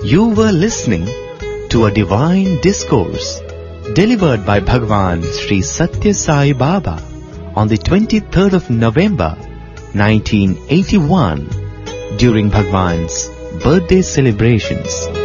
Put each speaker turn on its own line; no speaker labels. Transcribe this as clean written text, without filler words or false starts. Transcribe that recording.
You were listening to a divine discourse delivered by Bhagwan Sri Satya Sai Baba on the 23rd of November 1981 during Bhagwan's birthday celebrations.